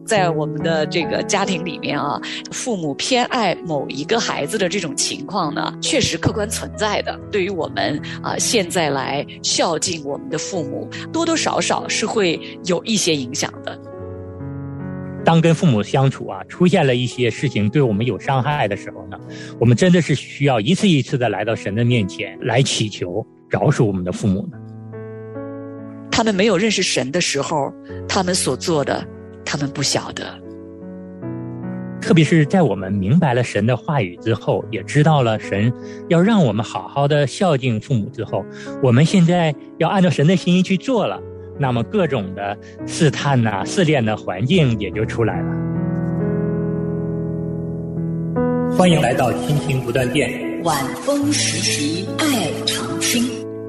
在我们的这个家庭里面啊，父母偏爱某一个孩子的这种情况呢，确实客观存在的。对于我们现在来孝敬我们的父母，多多少少是会有一些影响的。 当跟父母相处出现了一些事情对我们有伤害的时候呢，我们真的是需要一次一次的来到神的面前来祈求饶恕我们的父母呢。 他们没有认识神的时候，他们所做的他们不晓得。 特别是在我们明白了神的话语之后，也知道了神要让我们好好的孝敬父母之后，我们现在要按照神的心意去做了，那么各种的试探试炼的环境也就出来了。欢迎来到亲情不断电， 晚风时习爱常青。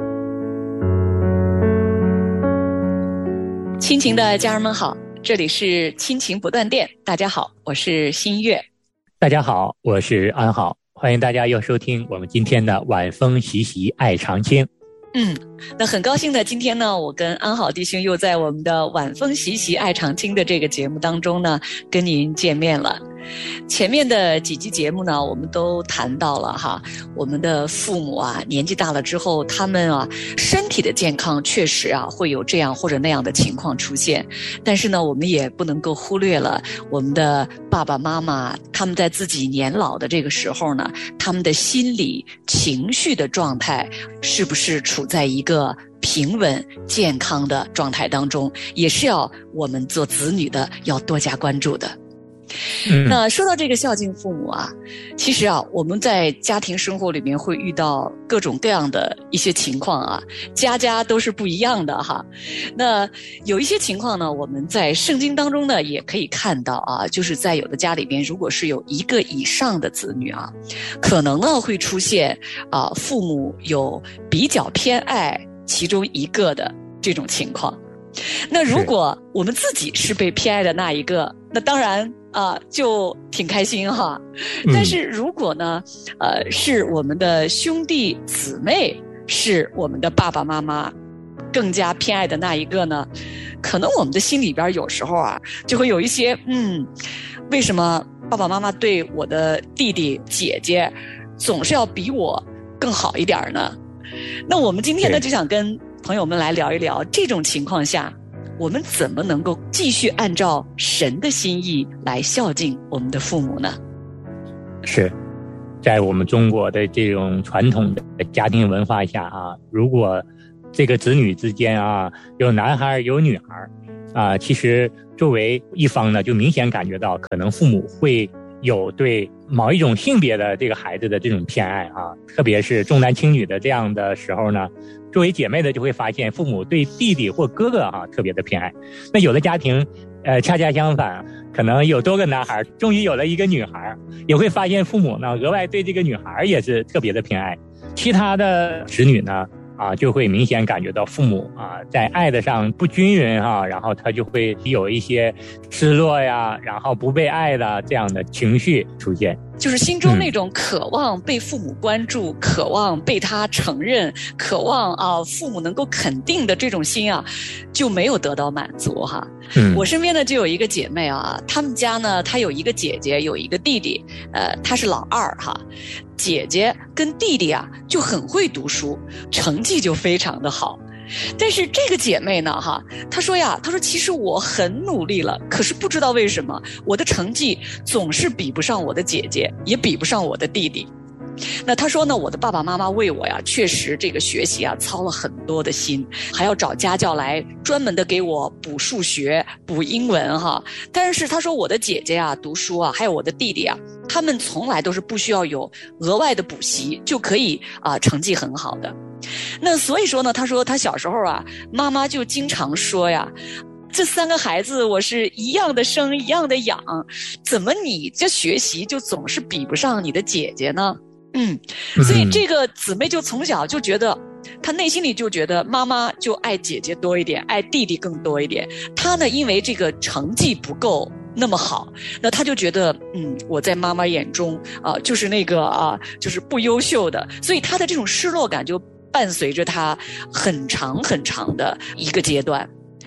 亲情的家人们好，这里是亲情不断电。大家好，我是新月。 大家好，我是安好。欢迎大家又收听我们今天的晚风习习爱常青。 那很高兴的，今天呢，我跟安好弟兄又在我们的晚风习习爱常青的这个节目当中呢，跟您见面了。前面的几期节目呢，我们都谈到了我们的父母年纪大了之后，他们身体的健康确实会有这样或者那样的情况出现，但是呢，我们也不能够忽略了我们的爸爸妈妈，他们在自己年老的这个时候呢，他们的心理情绪的状态是不是处在一个平稳健康的状态当中，也是要我们做子女的要多加关注的。那说到这个孝敬父母其实我们在家庭生活里面会遇到各种各样的一些情况家家都是不一样的那有一些情况呢，我们在圣经当中呢也可以看到就是在有的家里边，如果是有一个以上的子女可能呢会出现父母有比较偏爱其中一个的这种情况。那如果我们自己是被偏爱的那一个，那当然就挺开心但是如果呢是我们的兄弟姊妹是我们的爸爸妈妈更加偏爱的那一个呢，可能我们的心里边有时候就会有一些为什么爸爸妈妈对我的弟弟姐姐总是要比我更好一点呢？那我们今天呢就想跟朋友们来聊一聊，这种情况下我们怎么能够继续按照神的心意来孝敬我们的父母呢？是在我们中国的这种传统的家庭文化下如果这个子女之间有男孩有女孩其实作为一方呢，就明显感觉到可能父母会有对某一种性别的这个孩子的这种偏爱特别是重男轻女的这样的时候呢，作为姐妹的就会发现父母对弟弟或哥哥特别的偏爱。那有的家庭恰恰相反，可能有多个男孩，终于有了一个女孩，也会发现父母呢额外对这个女孩也是特别的偏爱。其他的子女呢就会明显感觉到父母在爱的上不均匀然后他就会有一些失落然后不被爱的这样的情绪出现， 就是心中那种渴望被父母关注，渴望被他承认，渴望父母能够肯定的这种心就没有得到满足我身边呢就有一个姐妹她们家呢，她有一个姐姐有一个弟弟，她是老二姐姐跟弟弟就很会读书，成绩就非常的好。但是这个姐妹呢她说其实我很努力了，可是不知道为什么我的成绩总是比不上我的姐姐，也比不上我的弟弟。那她说呢，我的爸爸妈妈为我确实这个学习操了很多的心，还要找家教来专门的给我补数学补英文但是她说我的姐姐读书还有我的弟弟他们从来都是不需要有额外的补习就可以成绩很好的。那所以说呢，她说她小时候妈妈就经常说这三个孩子我是一样的生一样的养，怎么你这学习就总是比不上你的姐姐呢？所以这个姊妹就从小就觉得，她内心里就觉得妈妈就爱姐姐多一点，爱弟弟更多一点。她呢，因为这个成绩不够那么好，那她就觉得我在妈妈眼中就是那个就是不优秀的，所以她的这种失落感就伴随着她很长很长的一个阶段。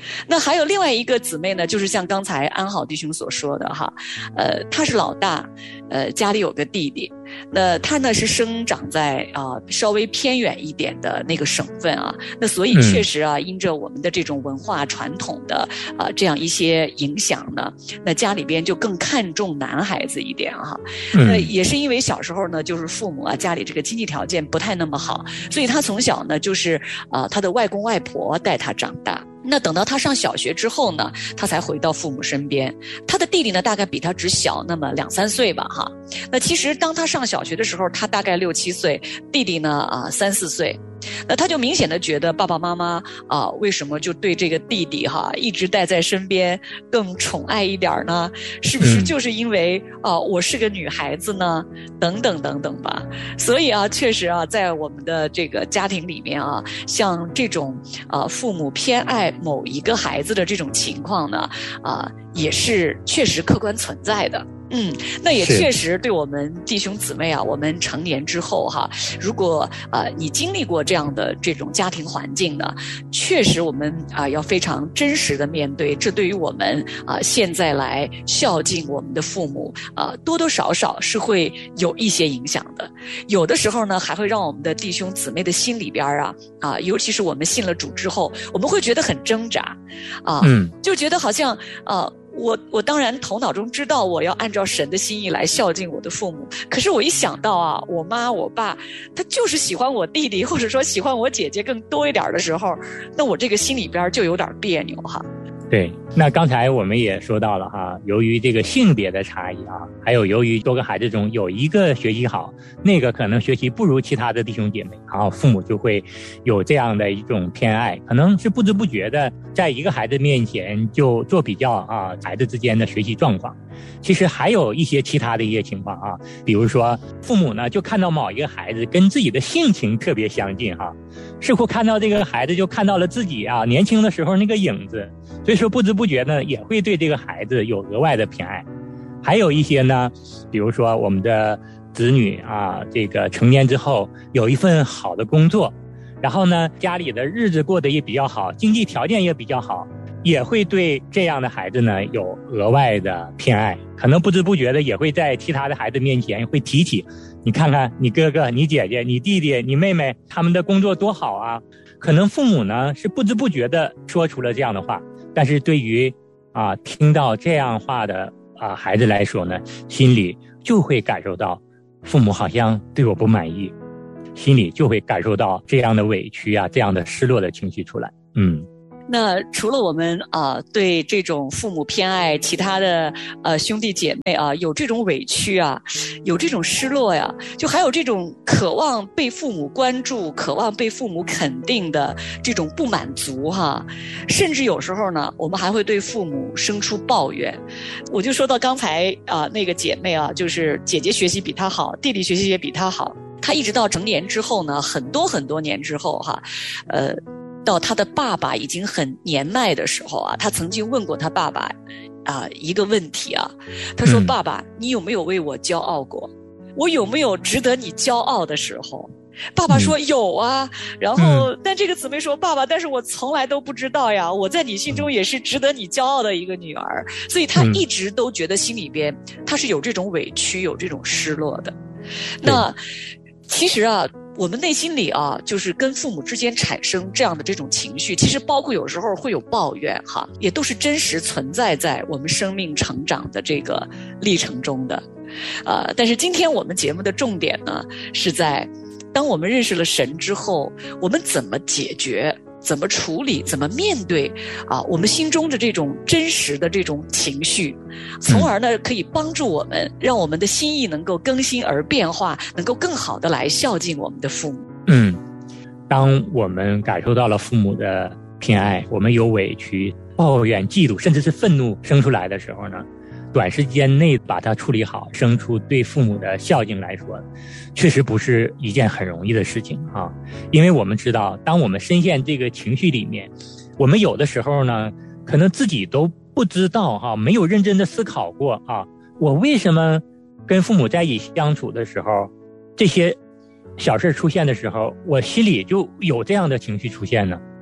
那还有另外一个姊妹呢，就是像刚才安好弟兄所说的哈，他是老大，家里有个弟弟，那他呢是生长在稍微偏远一点的那个省份啊，那所以确实啊，因着我们的这种文化传统的这样一些影响呢，那家里边就更看重男孩子一点哈。那也是因为小时候呢，就是父母啊家里这个经济条件不太那么好，所以他从小呢就是他的外公外婆带他长大。那等到他上小学之后呢，他才回到父母身边。他的弟弟呢，大概比他只小那么2-3岁吧，哈。那其实当他上小学的时候，他大概6-7岁，弟弟呢3-4岁。那他就明显的觉得爸爸妈妈为什么就对这个弟弟一直带在身边更宠爱一点呢？是不是就是因为我是个女孩子呢？等等等等吧。所以确实在我们的这个家庭里面像这种父母偏爱某一个孩子的这种情况呢也是确实客观存在的。那也确实对我们弟兄姊妹我们成年之后如果你经历过这样的这种家庭环境呢，确实我们要非常真实的面对，这对于我们现在来孝敬我们的父母多多少少是会有一些影响的。有的时候呢，还会让我们的弟兄姊妹的心里边尤其是我们信了主之后，我们会觉得很挣扎就觉得好像我当然头脑中知道我要按照神的心意来孝敬我的父母，可是我一想到我妈我爸他就是喜欢我弟弟，或者说喜欢我姐姐更多一点的时候，那我这个心里边就有点别扭对，那刚才我们也说到了由于这个性别的差异还有由于多个孩子中有一个学习好，那个可能学习不如其他的弟兄姐妹，父母就会有这样的一种偏爱，可能是不知不觉的在一个孩子面前就做比较孩子之间的学习状况。其实还有一些其他的一些情况比如说父母呢就看到某一个孩子跟自己的性情特别相近似乎看到这个孩子就看到了自己年轻的时候那个影子，所以说不知不觉呢也会对这个孩子有额外的偏爱。还有一些呢，比如说我们的子女这个成年之后有一份好的工作，然后呢家里的日子过得也比较好，经济条件也比较好，也会对这样的孩子呢有额外的偏爱，可能不知不觉的也会在其他的孩子面前会提起，你看看你哥哥你姐姐你弟弟你妹妹他们的工作多好可能父母呢是不知不觉的说出了这样的话，但是对于听到这样话的孩子来说呢，心里就会感受到父母好像对我不满意，心里就会感受到这样的委屈这样的失落的情绪出来。 那除了我们对这种父母偏爱其他的兄弟姐妹有这种委屈有这种失落就还有这种渴望被父母关注，渴望被父母肯定的这种不满足甚至有时候呢我们还会对父母生出抱怨。我就说到刚才那个姐妹就是姐姐学习比她好，弟弟学习也比她好，她一直到成年之后呢，很多很多年之后到他的爸爸已经很年迈的时候他曾经问过他爸爸一个问题他说爸爸你有没有为我骄傲过，我有没有值得你骄傲的时候？爸爸说有然后但这个姊妹说爸爸但是我从来都不知道我在你心中也是值得你骄傲的一个女儿，所以他一直都觉得心里边他是有这种委屈有这种失落的。那其实我们内心里就是跟父母之间产生这样的这种情绪，其实包括有时候会有抱怨也都是真实存在在我们生命成长的这个历程中的。但是今天我们节目的重点呢，是在当我们认识了神之后，我们怎么解决，怎么处理，怎么面对我们心中的这种真实的这种情绪，从而呢可以帮助我们，让我们的心意能够更新而变化，能够更好的来孝敬我们的父母。 当我们感受到了父母的偏爱，我们有委屈、抱怨、嫉妒，甚至是愤怒生出来的时候呢，短时间内把它处理好，生出对父母的孝敬来说，确实不是一件很容易的事情因为我们知道当我们深陷这个情绪里面，我们有的时候呢可能自己都不知道没有认真的思考过我为什么跟父母在一起相处的时候，这些小事出现的时候，我心里就有这样的情绪出现呢？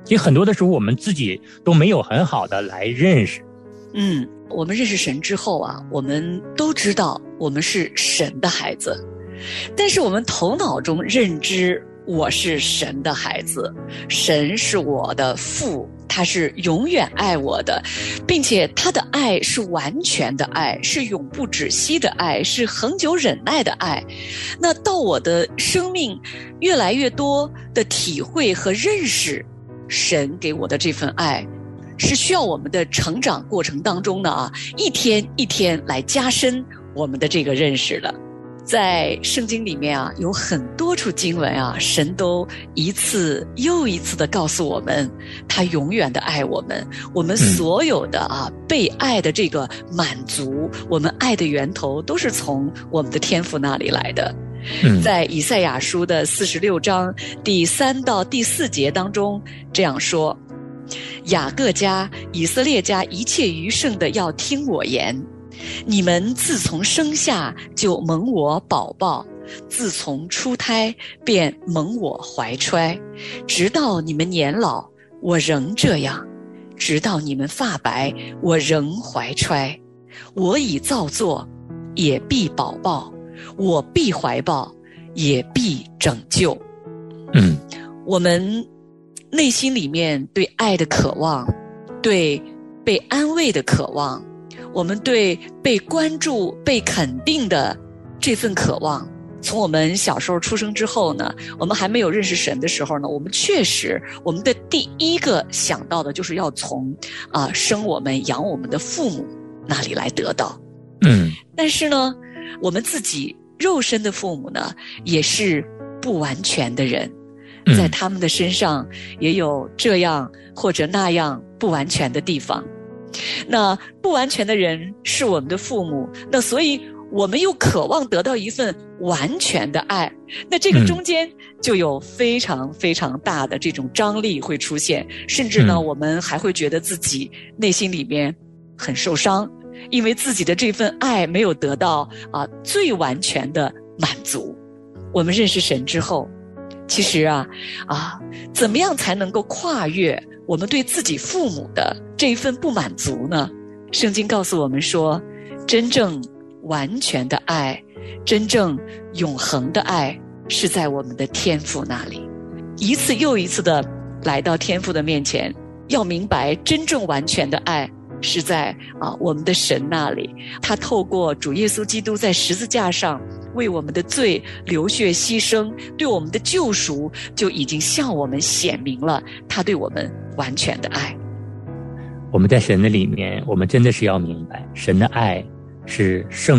其实很多的时候我们自己都没有很好的来认识。 我们认识神之后啊，我们都知道我们是神的孩子，但是我们头脑中认知我是神的孩子，神是我的父，他是永远爱我的，并且他的爱是完全的爱，是永不止息的爱，是恒久忍耐的爱。那到我的生命越来越多的体会和认识神给我的这份爱，是需要我们的成长过程当中呢一天一天来加深我们的这个认识的。在圣经里面啊，有很多处经文啊，神都一次又一次的告诉我们，他永远的爱我们，我们所有的被爱的这个满足，我们爱的源头都是从我们的天父那里来的。在以赛亚书的46章第3到第4节当中这样说：雅各家、以色列家一切余剩的要听我言，你们自从生下就蒙我宝宝，自从出胎便蒙我怀揣，直到你们年老，我仍这样；直到你们发白，我仍怀揣。我已造作，也必保抱；我必怀抱，也必拯救。我们内心里面对爱的渴望，对被安慰的渴望，我们对被关注、被肯定的这份渴望，从我们小时候出生之后呢，我们还没有认识神的时候呢，我们确实我们的第一个想到的就是要从生我们养我们的父母那里来得到。但是呢，我们自己肉身的父母呢，也是不完全的人，在他们的身上也有这样或者那样不完全的地方。那不完全的人是我们的父母，那所以我们又渴望得到一份完全的爱，那这个中间就有非常非常大的这种张力会出现，甚至呢，我们还会觉得自己内心里面很受伤，因为自己的这份爱没有得到最完全的满足。我们认识神之后，其实怎么样才能够跨越我们对自己父母的这一份不满足呢？圣经告诉我们说，真正完全的爱，真正永恒的爱是在我们的天父那里。一次又一次的来到天父的面前，要明白真正完全的爱是在我们的神那里。他透过主耶稣基督在十字架上为我们的罪流血牺牲，对我们的救赎就已经向我们显明了他对我们完全的爱。 我们在神的里面，我们真的是要明白，神的爱是胜